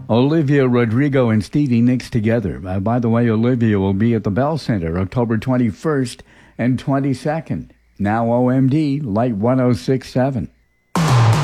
Olivia Rodrigo and Stevie Nicks together. By the way, Olivia will be at the Bell Center October 21st and 22nd. Now OMD, Light 106.7.